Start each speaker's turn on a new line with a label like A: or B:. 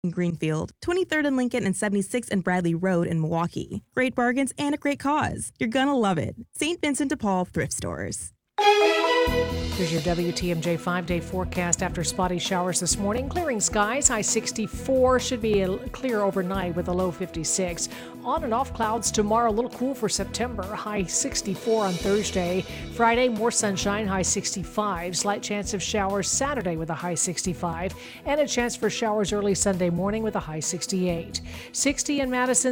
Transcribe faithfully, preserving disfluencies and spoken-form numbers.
A: in Greenfield, twenty-third in Lincoln, and seventy-sixth and Bradley Road in Milwaukee. Great bargains and a great cause. You're gonna love it. Saint Vincent de Paul Thrift Stores.
B: Here's your W T M J five-day forecast. After spotty showers this morning, clearing skies, high sixty-four, should be a clear overnight with a low fifty-six. On and off clouds tomorrow, a little cool for September, high sixty-four on Thursday. Friday, more sunshine, high sixty-five. Slight chance of showers Saturday with a high sixty-five. And a chance for showers early Sunday morning with a high sixty-eight. sixty in Madison.